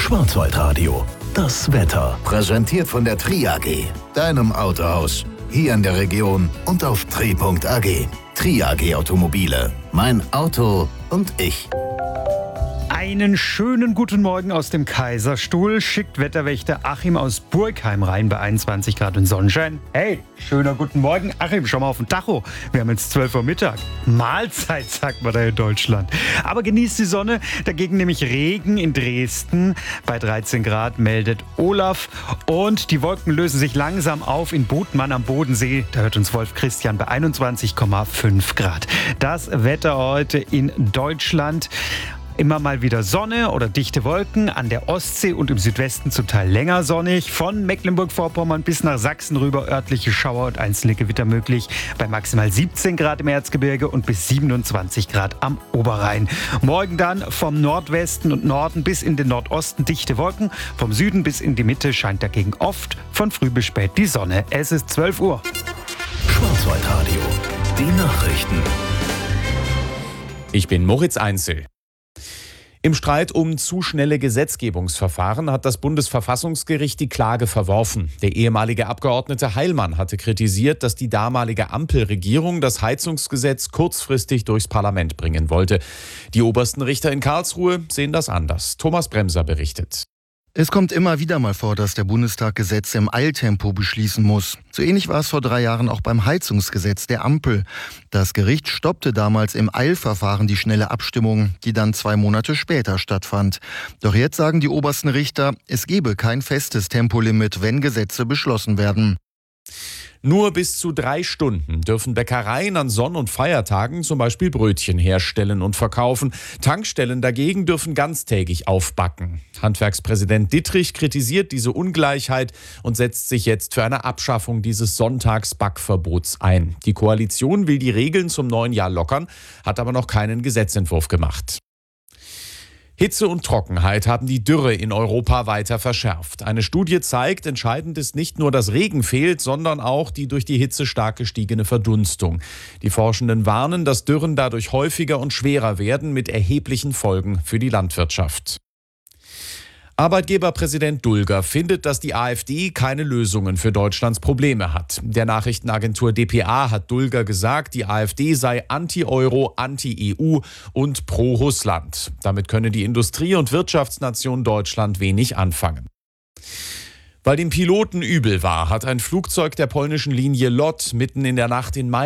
Schwarzwaldradio, das Wetter. Präsentiert von der Tri AG, deinem Autohaus. Hier in der Region und auf tri.ag. Tri AG Automobile. Mein Auto und ich. Einen schönen guten Morgen aus dem Kaiserstuhl schickt Wetterwächter Achim aus Burgheim rein bei 21 Grad und Sonnenschein. Hey, schöner guten Morgen. Achim, schau mal auf den Tacho. Wir haben jetzt 12 Uhr Mittag. Mahlzeit, sagt man da in Deutschland. Aber genießt die Sonne. Dagegen nämlich Regen in Dresden. Bei 13 Grad meldet Olaf. Und die Wolken lösen sich langsam auf in Budmann am Bodensee. Da hört uns Wolf Christian bei 21,5 Grad. Das Wetter heute in Deutschland. Immer mal wieder Sonne oder dichte Wolken, an der Ostsee und im Südwesten zum Teil länger sonnig. Von Mecklenburg-Vorpommern bis nach Sachsen rüber örtliche Schauer und einzelne Gewitter möglich. Bei maximal 17 Grad im Erzgebirge und bis 27 Grad am Oberrhein. Morgen dann vom Nordwesten und Norden bis in den Nordosten dichte Wolken. Vom Süden bis in die Mitte scheint dagegen oft von früh bis spät die Sonne. Es ist 12 Uhr. Schwarzwaldradio, die Nachrichten. Ich bin Moritz Einzel. Im Streit um zu schnelle Gesetzgebungsverfahren hat das Bundesverfassungsgericht die Klage verworfen. Der ehemalige Abgeordnete Heilmann hatte kritisiert, dass die damalige Ampelregierung das Heizungsgesetz kurzfristig durchs Parlament bringen wollte. Die obersten Richter in Karlsruhe sehen das anders. Thomas Bremser berichtet. Es kommt immer wieder mal vor, dass der Bundestag Gesetze im Eiltempo beschließen muss. So ähnlich war es vor 3 Jahren auch beim Heizungsgesetz der Ampel. Das Gericht stoppte damals im Eilverfahren die schnelle Abstimmung, die dann 2 Monate später stattfand. Doch jetzt sagen die obersten Richter, es gebe kein festes Tempolimit, wenn Gesetze beschlossen werden. Nur bis zu 3 Stunden dürfen Bäckereien an Sonn- und Feiertagen zum Beispiel Brötchen herstellen und verkaufen. Tankstellen dagegen dürfen ganztägig aufbacken. Handwerkspräsident Dittrich kritisiert diese Ungleichheit und setzt sich jetzt für eine Abschaffung dieses Sonntagsbackverbots ein. Die Koalition will die Regeln zum neuen Jahr lockern, hat aber noch keinen Gesetzentwurf gemacht. Hitze und Trockenheit haben die Dürre in Europa weiter verschärft. Eine Studie zeigt, entscheidend ist nicht nur, dass Regen fehlt, sondern auch die durch die Hitze stark gestiegene Verdunstung. Die Forschenden warnen, dass Dürren dadurch häufiger und schwerer werden, mit erheblichen Folgen für die Landwirtschaft. Arbeitgeberpräsident Dulger findet, dass die AfD keine Lösungen für Deutschlands Probleme hat. Der Nachrichtenagentur dpa hat Dulger gesagt, die AfD sei anti-Euro, anti-EU und pro-Russland. Damit könne die Industrie- und Wirtschaftsnation Deutschland wenig anfangen. Weil dem Piloten übel war, hat ein Flugzeug der polnischen Linie LOT mitten in der Nacht in